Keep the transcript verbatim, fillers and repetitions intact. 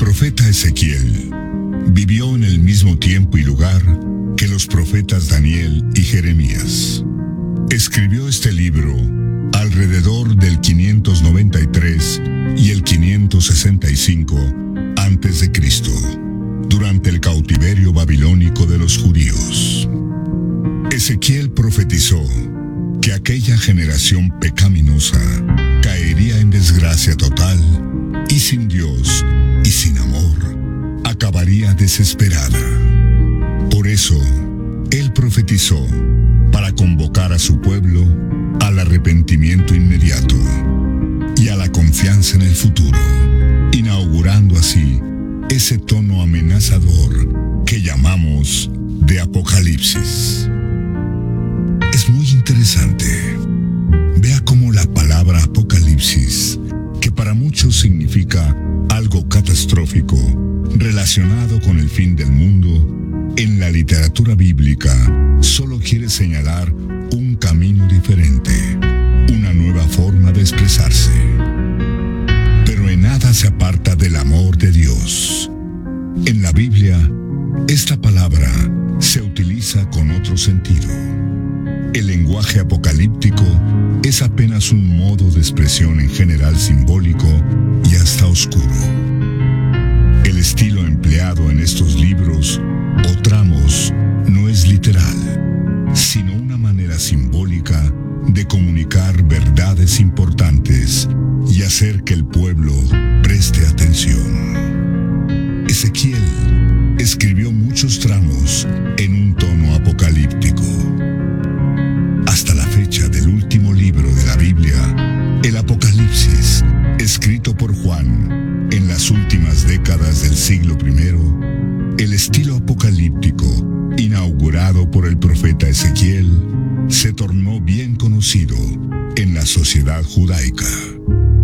profeta Ezequiel vivió en el mismo tiempo y lugar que los profetas Daniel y Jeremías. Escribió este libro alrededor del quinientos noventa y tres y el quinientos sesenta y cinco antes de Cristo, durante el cautiverio babilónico de los judíos. Ezequiel profetizó que aquella generación pecaminosa caería en desgracia total y sin Dios y sin amor acabaría desesperada. Por eso, él profetizó para convocar a su pueblo al arrepentimiento inmediato y a la confianza en el futuro, inaugurando así ese tono amenazador que llamamos de Apocalipsis. Es muy interesante. Vea cómo la palabra Apocalipsis, que para muchos significa algo catastrófico relacionado con el fin del mundo, en la literatura bíblica solo quiere señalar un camino diferente, una nueva forma de expresarse. Pero en nada se aparta del amor de Dios. En la Biblia, esta palabra se utiliza con otro sentido. El lenguaje apocalíptico es apenas un modo de expresión en general simbólico y hasta oscuro. El estilo empleado en estos libros o tramos no es literal, sino una manera simbólica de comunicar verdades importantes y hacer que el pueblo preste atención. Ezequiel escribió muchos tramos en un tono apocalíptico. Hasta la fecha del último libro de la Biblia, el Apocalipsis, escrito por Juan en las últimas décadas del siglo primero, el estilo apocalíptico, inaugurado por el profeta Ezequiel, se tornó bien conocido en la sociedad judaica.